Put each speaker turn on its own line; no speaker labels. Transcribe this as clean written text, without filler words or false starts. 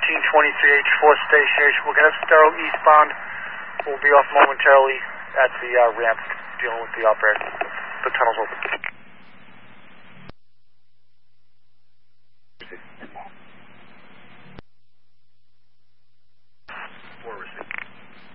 1323H4 station. We're going to Estero eastbound. We'll be off momentarily at the ramp dealing with the operator. The tunnel's open.